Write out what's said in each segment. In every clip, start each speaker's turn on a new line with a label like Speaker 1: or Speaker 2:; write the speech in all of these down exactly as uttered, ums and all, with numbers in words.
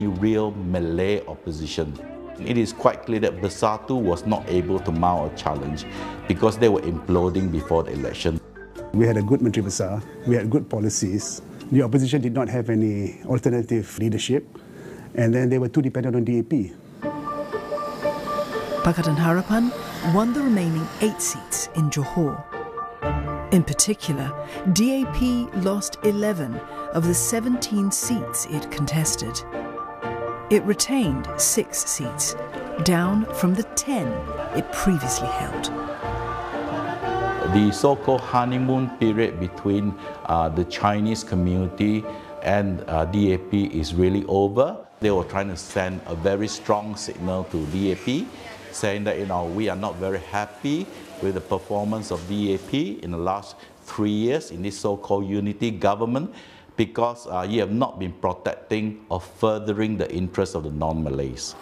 Speaker 1: real Malay opposition. It is quite clear that Bersatu was not able to mount a challenge because they were imploding before the election.
Speaker 2: We had a good Menteri Besar, we had good policies. The opposition did not have any alternative leadership, and then they were too dependent on D A P.
Speaker 3: Pakatan Harapan won the remaining eight seats in Johor. In particular, D A P lost eleven of the seventeen seats it contested. It retained six seats, down from the ten it previously held.
Speaker 1: The so-called honeymoon period between uh, the Chinese community and uh, D A P is really over. They were trying to send a very strong signal to D A P, saying that, you know, we are not very happy with the performance of D A P in the last three years in this so-called unity government, because uh, you have not been protecting or furthering the interests of the non-Malays.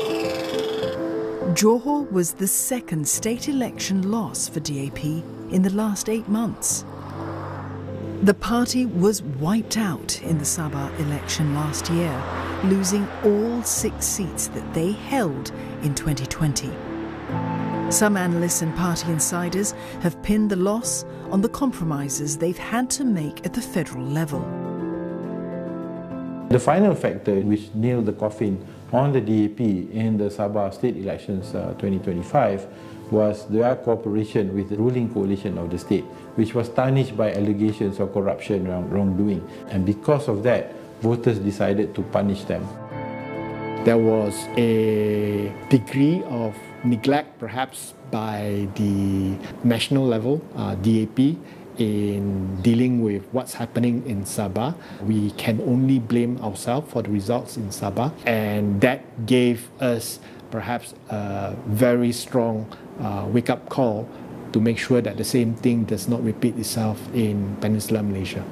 Speaker 3: Johor was the second state election loss for D A P in the last eight months. The party was wiped out in the Sabah election last year, losing all six seats that they held in twenty twenty. Some analysts and party insiders have pinned the loss on the compromises they've had to make at the federal level.
Speaker 4: The final factor which nailed the coffin on the D A P in the Sabah state elections uh, twenty twenty-five was their cooperation with the ruling coalition of the state, which was tarnished by allegations of corruption and wrongdoing. And because of that, voters decided to punish them.
Speaker 5: There was a degree of neglect, perhaps by the national level, uh, D A P, in dealing with what's happening in Sabah. We can only blame ourselves for the results in Sabah, and that gave us perhaps a very strong uh, wake-up call to make sure that the same thing does not repeat itself in Peninsular Malaysia.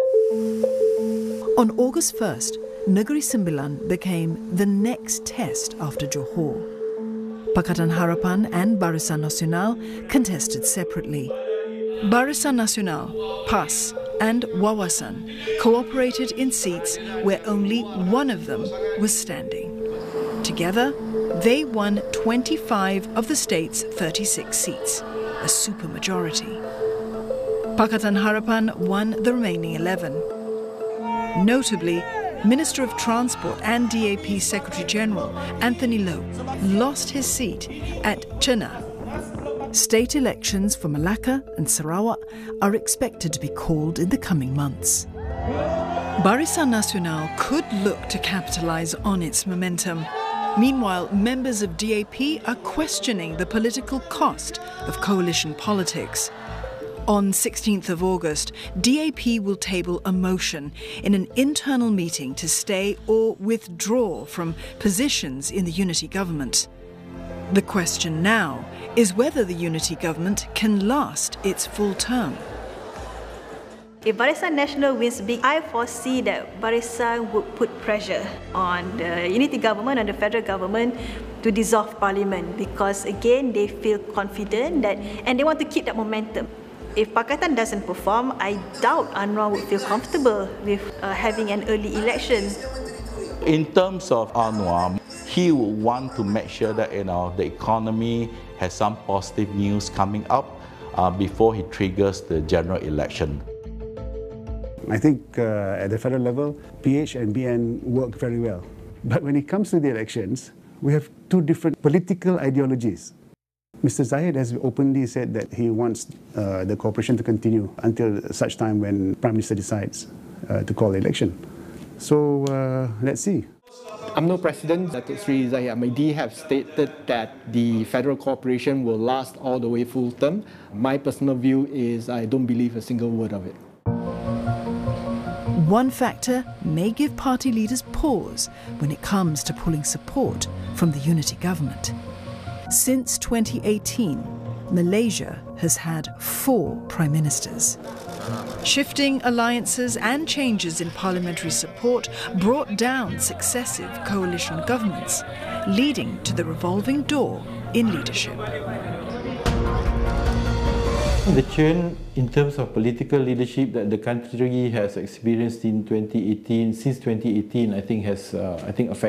Speaker 3: On August first, Negeri Sembilan became the next test after Johor. Pakatan Harapan and Barisan Nasional contested separately. Barisan Nasional, P A S and Wawasan cooperated in seats where only one of them was standing. Together, they won twenty-five of the state's thirty-six seats, a supermajority. Pakatan Harapan won the remaining eleven. Notably, Minister of Transport and D A P Secretary-General Anthony Loh lost his seat at Chennai. State elections for Malacca and Sarawak are expected to be called in the coming months. Barisan Nasional could look to capitalise on its momentum. Meanwhile, members of D A P are questioning the political cost of coalition politics. On sixteenth of August, D A P will table a motion in an internal meeting to stay or withdraw from positions in the unity government. The question now is whether the unity government can last its full term.
Speaker 6: If Barisan Nasional wins big, I foresee that Barisan would put pressure on the unity government and the federal government to dissolve parliament, because again they feel confident that, and they want to keep that momentum. If Pakatan doesn't perform, I doubt Anwar would feel comfortable with uh, having an early election.
Speaker 1: In terms of Anwar, he would want to make sure that, you know, the economy has some positive news coming up uh, before he triggers the general election.
Speaker 2: I think uh, at the federal level, P H and B N work very well. But when it comes to the elections, we have two different political ideologies. Mister Zahid has openly said that he wants uh, the cooperation to continue until such time when Prime Minister decides uh, to call the election. So uh, let's see.
Speaker 5: U M N O President Datuk Seri Zahid Ahmadi have stated that the federal cooperation will last all the way full term. My personal view is I don't believe a single word of it.
Speaker 3: One factor may give party leaders pause when it comes to pulling support from the unity government. Since twenty eighteen, Malaysia has had four prime ministers. Shifting alliances and changes in parliamentary support brought down successive coalition governments, leading to the revolving door in leadership.
Speaker 4: The churn in terms of political leadership that the country has experienced in twenty eighteen, since twenty eighteen, I think has, uh, I think affected